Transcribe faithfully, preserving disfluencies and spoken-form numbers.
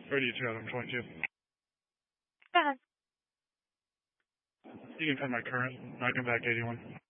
Radio two out of twenty-two. Go ahead. You can find my current, I can back eighty-one.